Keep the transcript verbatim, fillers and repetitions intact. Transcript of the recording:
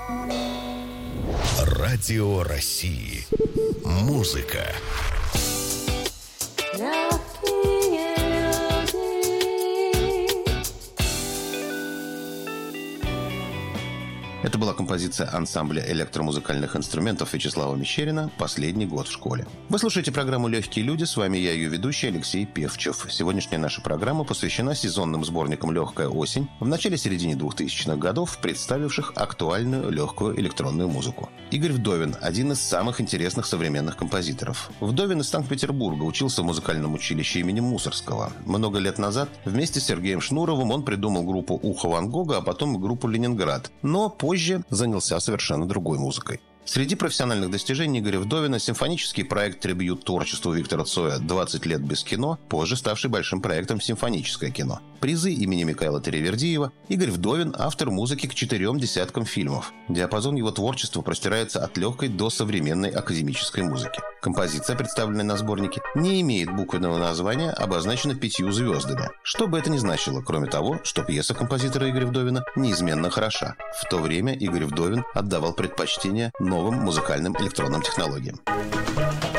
Радио России. Музыка. Это была композиция ансамбля электромузыкальных инструментов Вячеслава Мещерина «Последний год в школе». Вы слушаете программу «Легкие люди». С вами я, ее ведущий Алексей Певчев. Сегодняшняя наша программа посвящена сезонным сборникам «Легкая осень» в начале-середине двухтысячных годов, представивших актуальную легкую электронную музыку. Игорь Вдовин – один из самых интересных современных композиторов. Вдовин из Санкт-Петербурга, учился в музыкальном училище имени Мусоргского. Много лет назад вместе с Сергеем Шнуровым он придумал группу «Ухо Ван Гога», а потом группу «Ленинград». Но позже занялся совершенно другой музыкой. Среди профессиональных достижений Игоря Вдовина симфонический проект «Трибьют творчеству Виктора Цоя. двадцать лет без кино», позже ставший большим проектом «Симфоническое кино». Призы имени Микаэла Таривердиева. Игорь Вдовин – автор музыки к четырем десяткам фильмов. Диапазон его творчества простирается от легкой до современной академической музыки. Композиция, представленная на сборнике, не имеет буквенного названия, обозначена пятью звездами. Что бы это ни значило, кроме того, что пьеса композитора Игоря Вдовина неизменно хороша. В то время Игорь Вдовин отдавал предпочтение новым музыкальным электронным технологиям.